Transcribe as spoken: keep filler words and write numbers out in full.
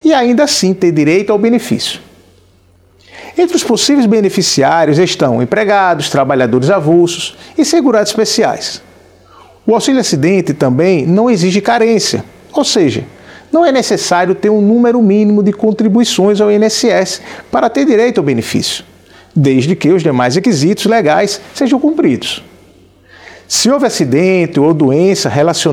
e ainda assim ter direito ao benefício. Entre os possíveis beneficiários estão empregados, trabalhadores avulsos e segurados especiais. O auxílio-acidente também não exige carência, ou seja, não é necessário ter um número mínimo de contribuições ao I N S S para ter direito ao benefício, desde que os demais requisitos legais sejam cumpridos. Se houve acidente ou doença relacionada